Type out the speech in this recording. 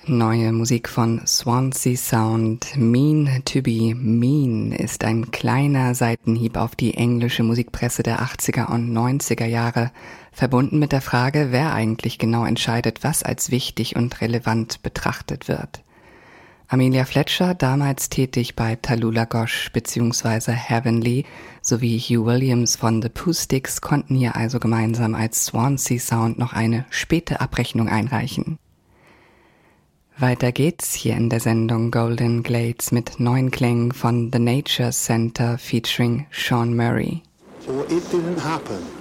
Neue Musik von Swansea Sound. Mean to be Mean ist ein kleiner Seitenhieb auf die englische Musikpresse der 80er und 90er Jahre, verbunden mit der Frage, wer eigentlich genau entscheidet, was als wichtig und relevant betrachtet wird. Amelia Fletcher, damals tätig bei Tallulah Gosh bzw. Heavenly, sowie Hugh Williams von The Pooh-Sticks konnten hier also gemeinsam als Swansea Sound noch eine späte Abrechnung einreichen. Weiter geht's hier in der Sendung Golden Glades mit neuen Klängen von The Nature Center featuring Sean Murray. Or it didn't happen.